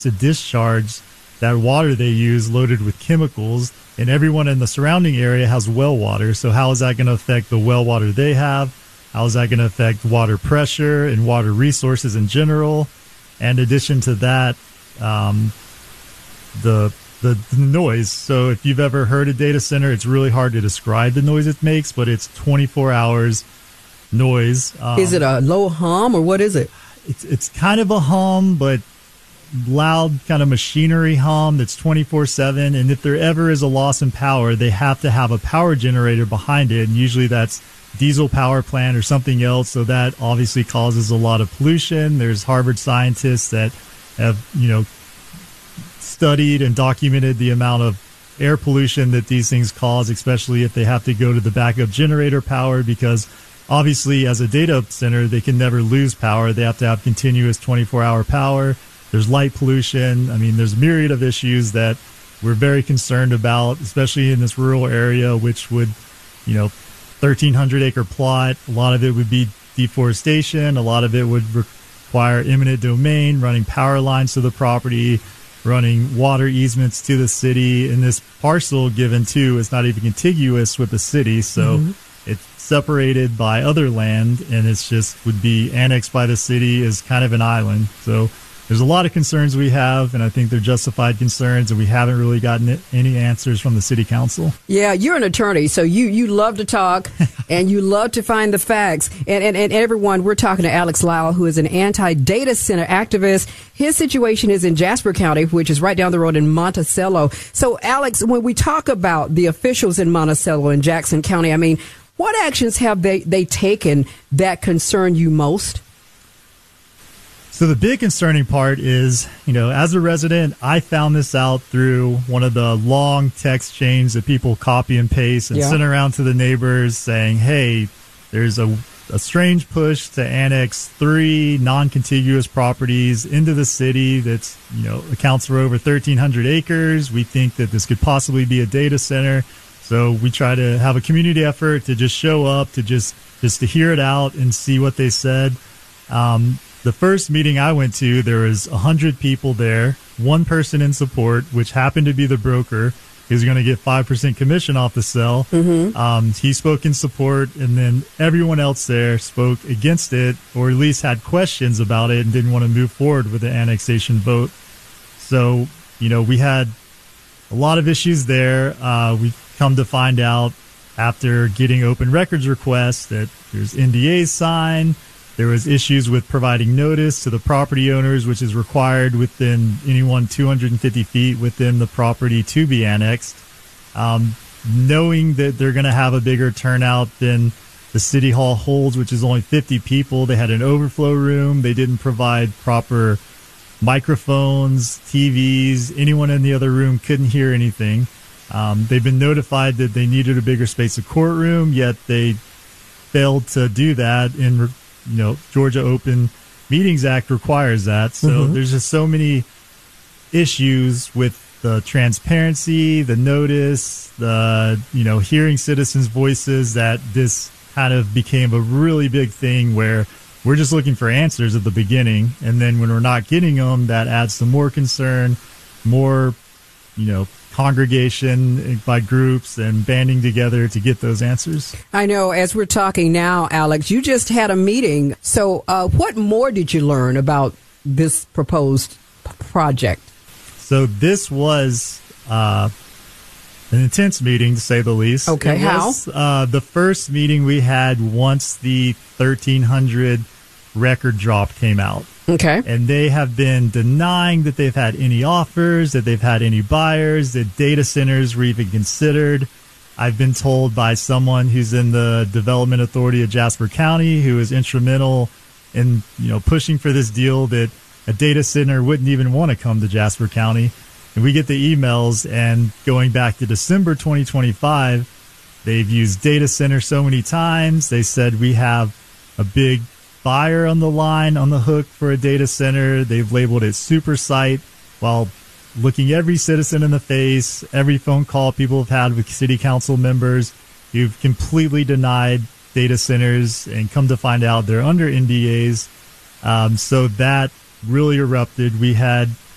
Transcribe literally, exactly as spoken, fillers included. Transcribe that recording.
to discharge that water they use loaded with chemicals, and everyone in the surrounding area has well water. So how is that going to affect the well water they have? How is that going to affect water pressure and water resources in general? And in addition to that, um, the, the the noise. So if you've ever heard a data center, it's really hard to describe the noise it makes, but it's twenty-four hours noise. Um, is it a low hum or what is it? It's it's kind of a hum, but loud kind of machinery hum that's twenty-four seven. And if there ever is a loss in power, they have to have a power generator behind it. And usually that's diesel power plant or something else. So that obviously causes a lot of pollution. There's Harvard scientists that have, you know, studied and documented the amount of air pollution that these things cause, especially if they have to go to the backup generator power, because obviously as a data center, they can never lose power. They have to have continuous twenty-four hour power. There's light pollution. I mean, there's a myriad of issues that we're very concerned about, especially in this rural area, which would, you know, thirteen hundred acre plot. A lot of it would be deforestation. A lot of it would require eminent domain, running power lines to the property, running water easements to the city. And this parcel given too is not even contiguous with the city. So mm-hmm. it's separated by other land, and it's just would be annexed by the city as kind of an island. So there's a lot of concerns we have, and I think they're justified concerns, and we haven't really gotten any answers from the city council. Yeah, you're an attorney, so you, you love to talk, and you love to find the facts. And, and, and everyone, we're talking to Alex Lyle, who is an anti-data center activist. His situation is in Jasper County, which is right down the road in Monticello. So, Alex, when we talk about the officials in Monticello and Jackson County, I mean, what actions have they, they taken that concern you most? So the big concerning part is, you know, as a resident, I found this out through one of the long text chains that people copy and paste and yeah. send around to the neighbors saying, hey, there's a, a strange push to annex three non-contiguous properties into the city that's, you know, accounts for over thirteen hundred acres. We think that this could possibly be a data center. So we try to have a community effort to just show up, to just, just to hear it out and see what they said. Um, The first meeting I went to, there was one hundred people there, one person in support, which happened to be the broker. He was going to get five percent commission off the sale. Mm-hmm. Um, he spoke in support, and then everyone else there spoke against it, or at least had questions about it and didn't want to move forward with the annexation vote. So, you know, we had a lot of issues there. Uh, we've come to find out after getting open records requests that there's N D As signed. There was issues with providing notice to the property owners, which is required within anyone two hundred fifty feet within the property to be annexed. Um, knowing that they're going to have a bigger turnout than the city hall holds, which is only fifty people. They had an overflow room. They didn't provide proper microphones, T Vs. Anyone in the other room couldn't hear anything. Um, they've been notified that they needed a bigger space of courtroom, yet they failed to do that in you know, Georgia Open Meetings Act requires that. So mm-hmm. there's just so many issues with the transparency, the notice, the, you know, hearing citizens' voices, that this kind of became a really big thing where we're just looking for answers at the beginning. And then when we're not getting them, that adds some more concern, more, you know, congregation by groups and banding together to get those answers. I know, as we're talking now, Alex, you just had a meeting. So uh, what more did you learn about this proposed p- project? So this was uh, an intense meeting, to say the least. Okay, it how? Was, uh, the first meeting we had once the thirteen hundred record drop came out. Okay. And they have been denying that they've had any offers, that they've had any buyers, that data centers were even considered. I've been told by someone who's in the Development Authority of Jasper County, who is instrumental in, you know, pushing for this deal, that a data center wouldn't even want to come to Jasper County. And we get the emails, and going back to December twenty twenty-five, they've used data center so many times. They said we have a big buyer on the line, on the hook for a data center. They've labeled it super site, while looking every citizen in the face, every phone call people have had with city council members, you've completely denied data centers, and come to find out they're under N D As. Um, so that really erupted. We had